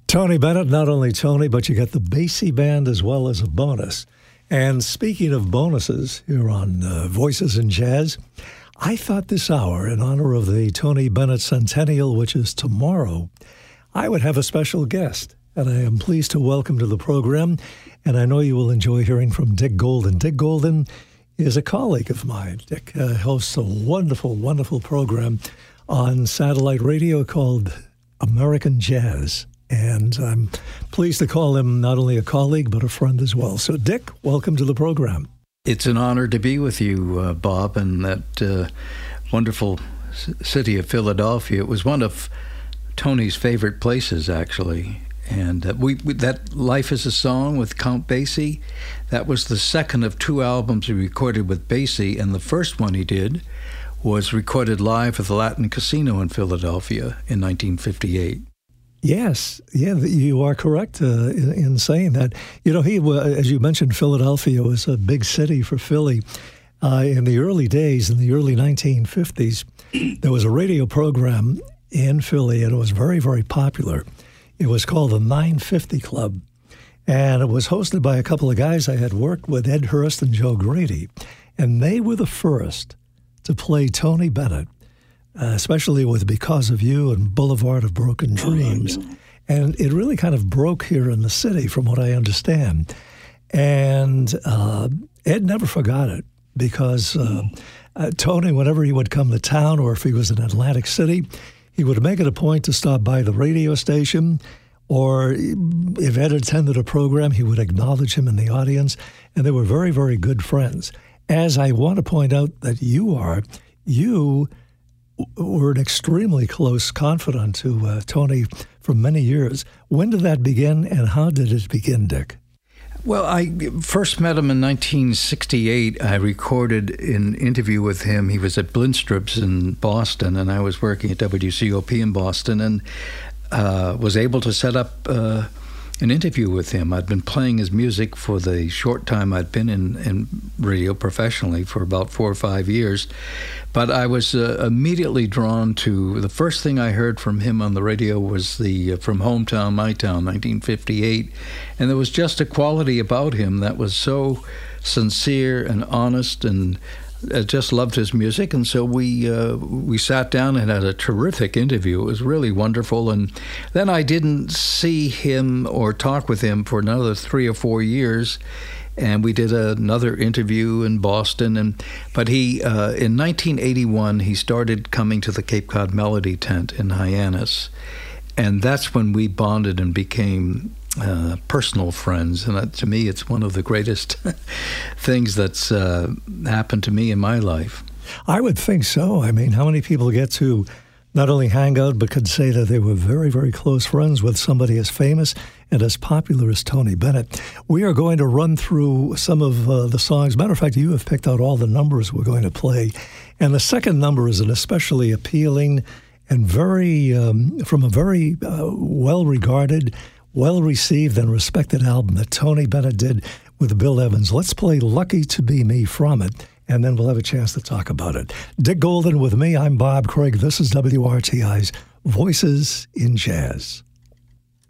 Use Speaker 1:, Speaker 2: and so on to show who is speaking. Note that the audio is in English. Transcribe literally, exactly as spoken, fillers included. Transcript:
Speaker 1: Tony Bennett, not only Tony, but you get the Basie Band as well as a bonus. And speaking of bonuses here on uh, Voices in Jazz, I thought this hour, in honor of the Tony Bennett Centennial, which is tomorrow, I would have a special guest. And I am pleased to welcome to the program, and I know you will enjoy hearing from Dick Golden. Dick Golden is a colleague of mine. Dick uh, hosts a wonderful, wonderful program on satellite radio called American Jazz. And I'm pleased to call him not only a colleague, but a friend as well. So, Dick, welcome to the program.
Speaker 2: It's an honor to be with you, uh, Bob, in that uh, wonderful c- city of Philadelphia. It was one of Tony's favorite places, actually. And uh, we, we that Life is a Song with Count Basie, that was the second of two albums he recorded with Basie, and the first one he did was recorded live at the Latin Casino in Philadelphia in nineteen fifty-eight.
Speaker 1: Yes, yeah, you are correct uh, in, in saying that. You know, he, as you mentioned, Philadelphia was a big city for Philly. Uh, in the early days, in the early nineteen fifties, there was a radio program in Philly, and it was very, very popular. It was called the nine fifty Club, and it was hosted by a couple of guys I had worked with, Ed Hurst and Joe Grady, and they were the first to play Tony Bennett, Uh, especially with Because of You and Boulevard of Broken Dreams. And it really kind of broke here in the city, from what I understand. And uh, Ed never forgot it, because uh, uh, Tony, whenever he would come to town, or if he was in Atlantic City, he would make it a point to stop by the radio station, or if Ed attended a program, he would acknowledge him in the audience. And they were very, very good friends. As I want to point out that you are, you... were an extremely close confidant to uh, Tony for many years. When did that begin, and how did it begin, Dick?
Speaker 2: Well, I first met him in nineteen sixty-eight. I recorded an interview with him. He was at Blindstrup's in Boston, and I was working at W C O P in Boston, and uh, was able to set up uh, an interview with him. I'd been playing his music for the short time I'd been in, in radio professionally, for about four or five years. But I was uh, immediately drawn to, the first thing I heard from him on the radio was the uh, From Hometown, My Town, nineteen fifty-eight. And there was just a quality about him that was so sincere and honest, and I just loved his music. And so we uh, we sat down and had a terrific interview. It was really wonderful. And then I didn't see him or talk with him for another three or four years. And we did another interview in Boston. And but he, uh, in nineteen eighty-one, he started coming to the Cape Cod Melody Tent in Hyannis. And that's when we bonded and became uh, personal friends. And that, to me, it's one of the greatest things that's uh, happened to me in my life.
Speaker 1: I would think so. I mean, how many people get to not only hang out, but could say that they were very, very close friends with somebody as famous and as popular as Tony Bennett? We are going to run through some of uh, the songs. Matter of fact, you have picked out all the numbers we're going to play. And the second number is an especially appealing and very, um, from a very uh, well-regarded, well-received and respected album that Tony Bennett did with Bill Evans. Let's play Lucky to Be Me from it, and then we'll have a chance to talk about it. Dick Golden with me. I'm Bob Craig. This is W R T I's Voices in Jazz.